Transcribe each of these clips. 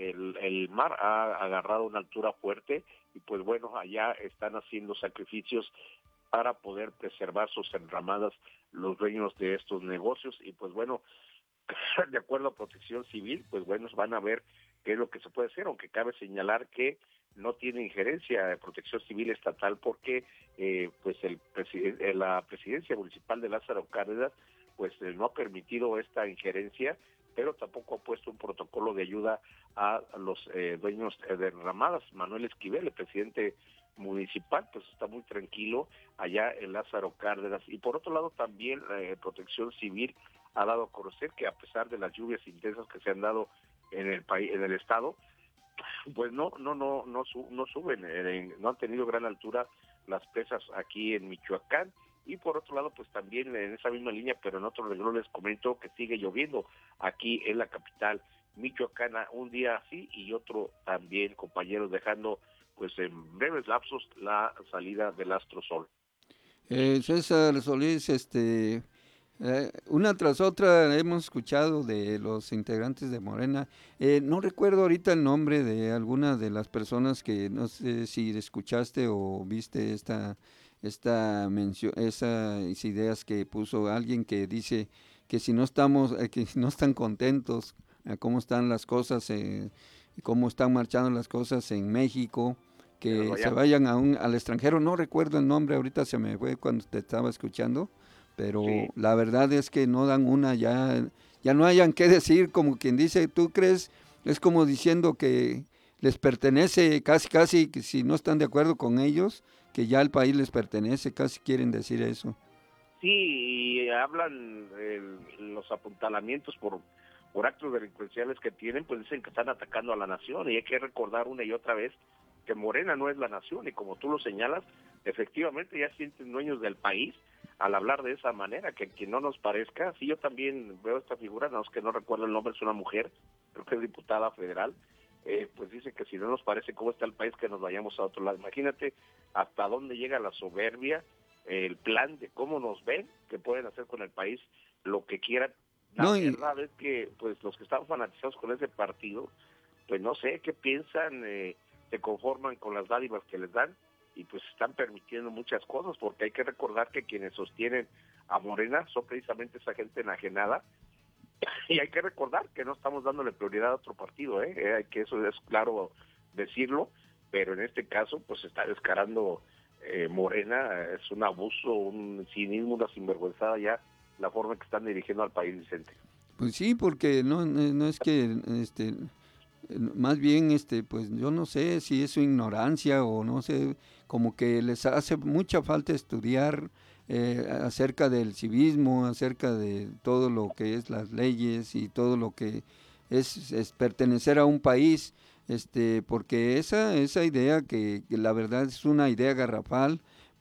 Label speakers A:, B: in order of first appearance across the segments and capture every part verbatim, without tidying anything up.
A: el, el mar ha agarrado una altura fuerte y pues bueno, allá están haciendo sacrificios para poder preservar sus enramadas los dueños de estos negocios y pues bueno, de acuerdo a Protección Civil, pues bueno, van a ver qué es lo que se puede hacer, aunque cabe señalar que no tiene injerencia de Protección Civil estatal porque eh, pues el preside- la presidencia municipal de Lázaro Cárdenas pues eh, no ha permitido esta injerencia, pero tampoco ha puesto un protocolo de ayuda a los eh, dueños de enramadas. Manuel Esquivel, el presidente municipal, pues está muy tranquilo allá en Lázaro Cárdenas. Y por otro lado también eh, Protección Civil ha dado a conocer que a pesar de las lluvias intensas que se han dado en el país, en el estado, pues no, no, no, no, su, no suben, eh, no han tenido gran altura las presas aquí en Michoacán. Y por otro lado, pues también en esa misma línea, pero en otro renglón les comento que sigue lloviendo aquí en la capital michoacana, un día así y otro también, compañeros, dejando pues en breves lapsos la salida del astro sol.
B: Eh, César Solís, este, eh, una tras otra hemos escuchado de los integrantes de Morena. Eh, no recuerdo ahorita el nombre de alguna de las personas que no sé si escuchaste o viste esta, esta mención, esas ideas que puso alguien que dice que si no estamos, eh, que si no están contentos a cómo están las cosas, eh, cómo están marchando las cosas en México,
A: Que nos
B: que se
A: vayamos.
B: vayan a un, al extranjero. No recuerdo el nombre, ahorita se me fue cuando te estaba escuchando, pero
A: Sí,
B: la verdad es que no dan una, ya, ya no hayan qué decir, como quien dice, ¿tú crees? Es como diciendo que les pertenece, casi, casi, que si no están de acuerdo con ellos, que ya el país les pertenece, casi quieren decir eso.
A: sí, y hablan eh, los apuntalamientos por por actos delincuenciales que tienen, pues dicen que están atacando a la nación y hay que recordar una y otra vez que Morena no es la nación y como tú lo señalas, efectivamente ya sienten dueños del país al hablar de esa manera, que quien no nos parezca, sí yo también veo esta figura, no es que no recuerdo el nombre, es una mujer, creo que es diputada federal, eh, pues dice que si no nos parece cómo está el país, que nos vayamos a otro lado. Imagínate hasta dónde llega la soberbia, el plan de cómo nos ven, que pueden hacer con el país lo que quieran. La
B: No, y,
A: verdad es que pues los que están fanatizados con ese partido, pues no sé qué piensan, eh, se conforman con las dádivas que les dan y pues están permitiendo muchas cosas, porque hay que recordar que quienes sostienen a Morena son precisamente esa gente enajenada y hay que recordar que no estamos dándole prioridad a otro partido, ¿eh? Eh, que eso es claro decirlo, pero en este caso pues se está descarando eh, Morena, es un abuso, un cinismo, una sinvergüenzada ya la forma en que están dirigiendo al país, Vicente.
B: pues sí, porque no, no no es que, este, más bien, este, pues yo no sé si es su ignorancia o no sé, como que les hace mucha falta estudiar eh, acerca del civismo, acerca de todo lo que es las leyes y todo lo que es, es pertenecer a un país, este, porque esa, esa idea que, que la verdad es una idea garrafal,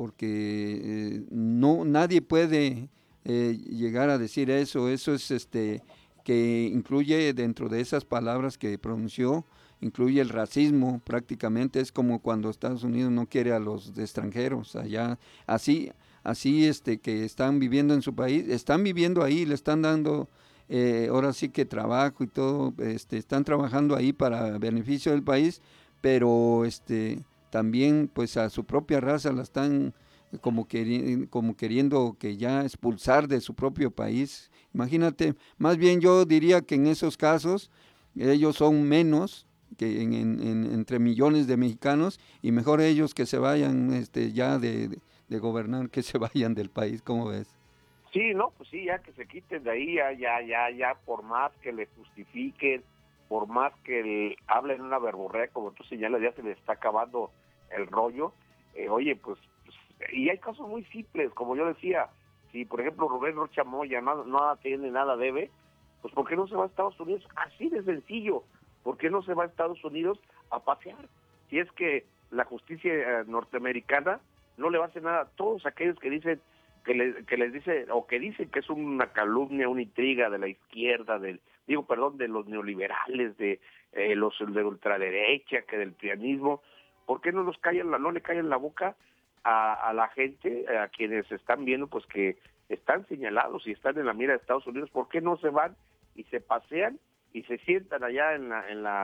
B: porque eh, no, nadie puede eh, llegar a decir eso, eso es este que incluye dentro de esas palabras que pronunció, incluye el racismo prácticamente, es como cuando Estados Unidos no quiere a los extranjeros allá, así, así este que están viviendo en su país, están viviendo ahí, le están dando eh, ahora sí que trabajo y todo, este, están trabajando ahí para beneficio del país, pero este también pues a su propia raza la están como, queri como queriendo que ya expulsar de su propio país. Imagínate, más bien yo diría que en esos casos ellos son menos que en, en, en, entre millones de mexicanos y mejor ellos que se vayan este, ya de, de, de gobernar, que se vayan del país, ¿cómo ves?
A: Sí, no, pues sí, ya que se quiten de ahí, ya, ya, ya, ya, por más que le justifiquen, por más que le hablen una verborrea, como tú señalas, ya se le está acabando el rollo. Eh, oye, pues, pues, y hay casos muy simples, como yo decía, si por ejemplo Rubén Rocha Moya nada, nada tiene, nada debe, pues ¿por qué no se va a Estados Unidos? Así de sencillo, ¿por qué no se va a Estados Unidos a pasear? Si es que la justicia eh, norteamericana no le va a hacer nada a todos aquellos que dicen que, le, que les dice, o que dicen que es una calumnia, una intriga de la izquierda, del, digo, perdón, de los neoliberales, de eh, los de ultraderecha, que del pianismo, ¿por qué no los callan, la, no le callan la boca a, a la gente, a quienes están viendo, pues que están señalados y están en la mira de Estados Unidos? ¿Por qué no se van y se pasean y se sientan allá en la, en la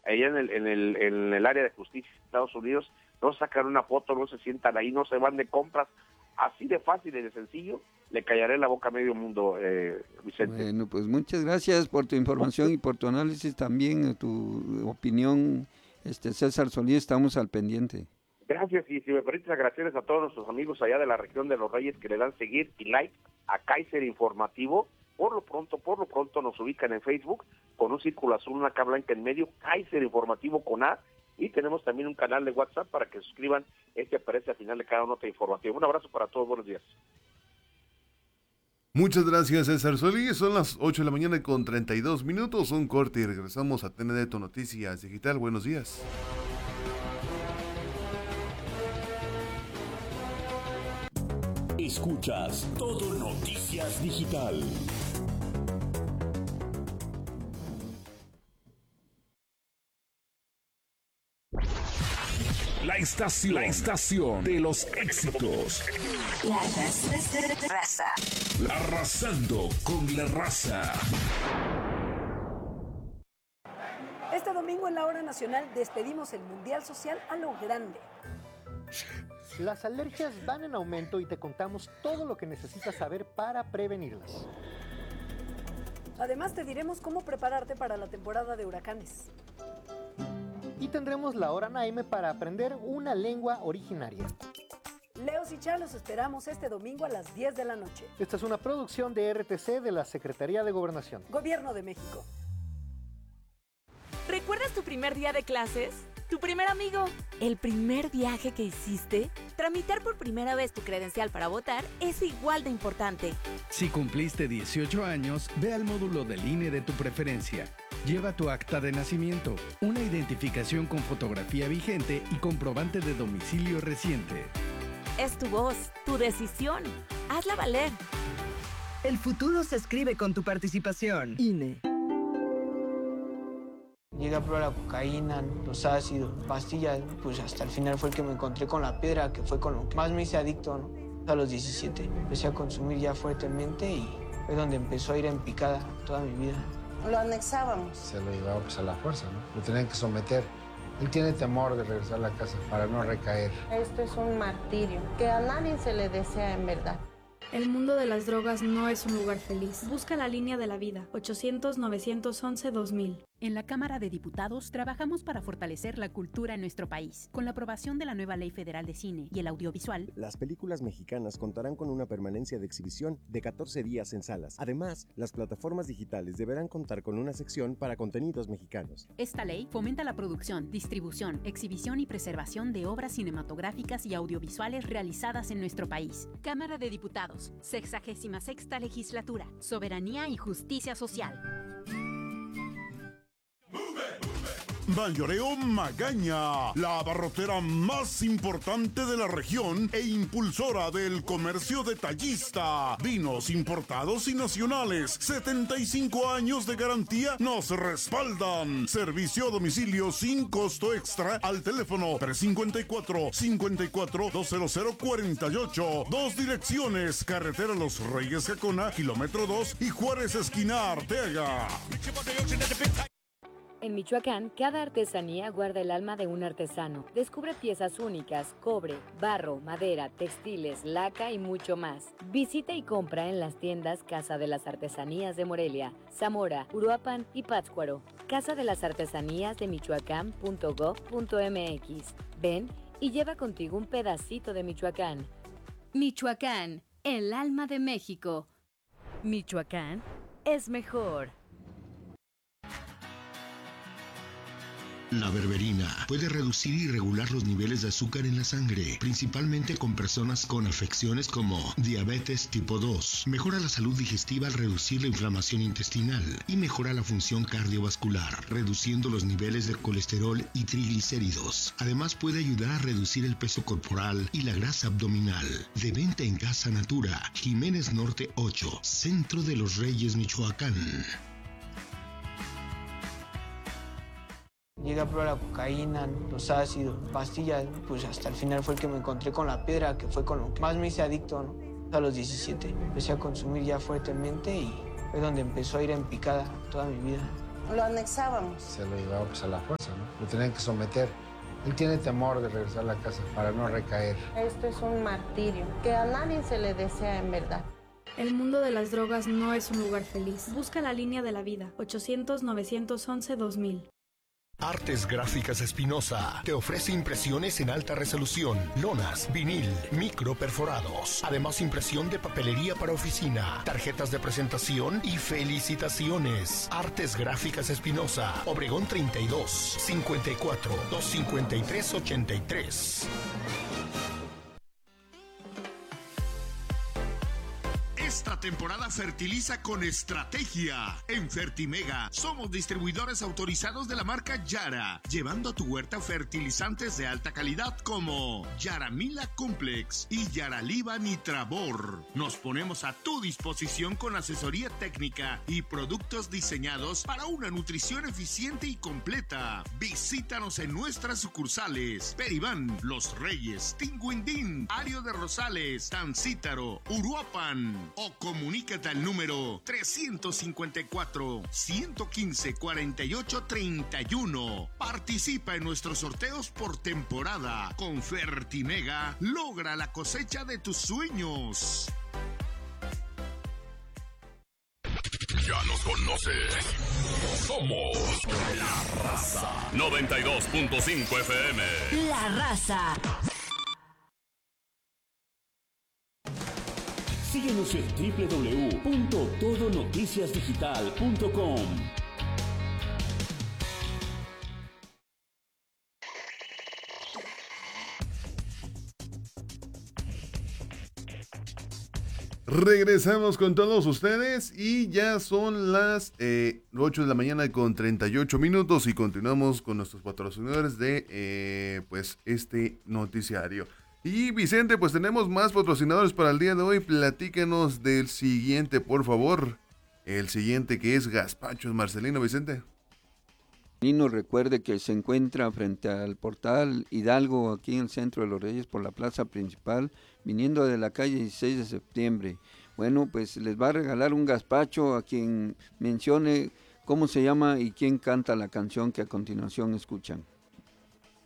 A: allá en el, en el, en el área de justicia de Estados Unidos, no sacan una foto, no se sientan ahí, no se van de compras, así de fácil y de sencillo, le callaré la boca a medio mundo, eh, Vicente.
B: Bueno, pues muchas gracias por tu información y por tu análisis también, tu opinión, este César Solís, estamos al pendiente.
A: Gracias, y si me permites agradecerles a todos nuestros amigos allá de la región de Los Reyes que le dan seguir y like a Kaiser Informativo. Por lo pronto, por lo pronto nos ubican en Facebook con un círculo azul, una K blanca en medio, Kaiser Informativo con A, y tenemos también un canal de WhatsApp para que suscriban, este aparece al final de cada nota informativa. Un abrazo para todos, buenos días.
C: Muchas gracias, César Solís. Son las ocho de la mañana con treinta y dos minutos, un corte y regresamos a T N D Tu Noticias Digital. Buenos días.
D: Escuchas Todo Noticias Digital. La estación, la estación de los éxitos.
E: La raza.
D: Arrasando con la raza.
F: Este domingo en la hora nacional despedimos el Mundial Social a lo grande.
G: Las alergias van en aumento y te contamos todo lo que necesitas saber para prevenirlas.
F: Además te diremos cómo prepararte para la temporada de huracanes.
G: Y tendremos la hora Naime para aprender una lengua originaria.
F: Leos y Chá los esperamos este domingo a las diez de la noche.
G: Esta es una producción de R T C de la Secretaría de Gobernación.
F: Gobierno de México.
H: ¿Recuerdas tu primer día de clases? ¿Tu primer amigo? ¿El primer viaje que hiciste? Tramitar por primera vez tu credencial para votar es igual de importante.
I: Si cumpliste dieciocho años, ve al módulo del I N E de tu preferencia. Lleva tu acta de nacimiento, una identificación con fotografía vigente y comprobante de domicilio reciente.
H: Es tu voz, tu decisión. Hazla valer.
J: El futuro se escribe con tu participación. I N E.
K: Llegué a probar la cocaína, los ácidos, pastillas, pues hasta el final fue el que me encontré con la piedra, que fue con lo que más me hice adicto, ¿no? A los diecisiete empecé a consumir ya fuertemente y fue donde empezó a ir en picada toda mi vida.
L: Lo anexábamos.
M: Se lo llevaba pues a la fuerza, ¿no? Lo tenían que someter. Él tiene temor de regresar a la casa para no recaer.
L: Esto es un martirio que a nadie se le desea en verdad.
N: El mundo de las drogas no es un lugar feliz. Busca la línea de la vida. ochocientos, novecientos once, dos mil.
O: En la Cámara de Diputados trabajamos para fortalecer la cultura en nuestro país. Con la aprobación de la nueva Ley Federal de Cine y el Audiovisual,
P: las películas mexicanas contarán con una permanencia de exhibición de catorce días en salas. Además, las plataformas digitales deberán contar con una sección para contenidos mexicanos.
O: Esta ley fomenta la producción, distribución, exhibición y preservación de obras cinematográficas y audiovisuales realizadas en nuestro país. Cámara de Diputados, sexagésima sexta Legislatura, Soberanía y Justicia Social.
Q: Mayoreo Magaña, la abarrotera más importante de la región e impulsora del comercio detallista. Vinos importados y nacionales, setenta y cinco años de garantía nos respaldan. Servicio a domicilio sin costo extra al teléfono tres cinco cuatro, cinco cuatro, dos cero cero cuatro ocho. Dos direcciones, carretera Los Reyes Jacona, kilómetro dos y Juárez esquina Arteaga.
R: En Michoacán, cada artesanía guarda el alma de un artesano. Descubre piezas únicas, cobre, barro, madera, textiles, laca y mucho más. Visita y compra en las tiendas Casa de las Artesanías de Morelia, Zamora, Uruapan y Pátzcuaro. Casa de las Artesanías de Michoacán punto gov punto m x. Ven y lleva contigo un pedacito de Michoacán.
O: Michoacán, el alma de México. Michoacán es mejor.
S: La berberina puede reducir y regular los niveles de azúcar en la sangre, principalmente con personas con afecciones como diabetes tipo dos. Mejora la salud digestiva al reducir la inflamación intestinal y mejora la función cardiovascular, reduciendo los niveles de colesterol y triglicéridos. Además puede ayudar a reducir el peso corporal y la grasa abdominal. De venta en Casa Natura, Jiménez Norte ocho, Centro de los Reyes, Michoacán.
K: Llegué a probar la cocaína, los ácidos, pastillas, pues hasta el final fue el que me encontré con la piedra, que fue con lo que más me hice adicto, ¿no? A los diecisiete empecé a consumir ya fuertemente y fue donde empezó a ir en picada toda mi vida.
L: Lo anexábamos.
M: Se lo llevaba pues a la fuerza, ¿no? lo tenían que someter. Él tiene temor de regresar a la casa para no recaer.
L: Esto es un martirio que a nadie se le desea en verdad.
N: El mundo de las drogas no es un lugar feliz. Busca la línea de la vida. ochocientos, novecientos once, dos mil.
S: Artes Gráficas Espinosa te ofrece impresiones en alta resolución, lonas, vinil, micro perforados, además impresión de papelería para oficina, tarjetas de presentación y felicitaciones. Artes Gráficas Espinosa, Obregón treinta y dos, cincuenta y cuatro, doscientos cincuenta y tres, ochenta y tres.
Q: Esta temporada fertiliza con estrategia. En Fertimega somos distribuidores autorizados de la marca Yara, llevando a tu huerta fertilizantes de alta calidad como Yaramila Complex y Yaraliva Nitravor. Nos ponemos a tu disposición con asesoría técnica y productos diseñados para una nutrición eficiente y completa. Visítanos en nuestras sucursales: Peribán, Los Reyes, Tinguindín, Ario de Rosales, Tancítaro, Uruapan, o comunícate al número trescientos cincuenta y cuatro, ciento quince, cuarenta y ocho, treinta y uno. Participa en nuestros sorteos por temporada. Con Fertimega, logra la cosecha de tus sueños.
D: Ya nos conoces. Somos La Raza. noventa y dos punto cinco F M.
E: La Raza.
T: Síguenos en doble u doble u doble u punto todo noticias digital punto com.
C: Regresamos con todos ustedes y ya son las eh, ocho de la mañana con treinta y ocho minutos y continuamos con nuestros patrocinadores de eh, pues este noticiario. Y Vicente, pues tenemos más patrocinadores para el día de hoy. Platícanos del siguiente, por favor. El siguiente, que es Gazpachos Marcelino. Vicente.
B: Nino, recuerde que se encuentra frente al portal Hidalgo, aquí en el centro de Los Reyes, por la plaza principal, viniendo de la calle dieciséis de septiembre. Bueno, pues les va a regalar un gazpacho a quien mencione cómo se llama y quién canta la canción que a continuación escuchan.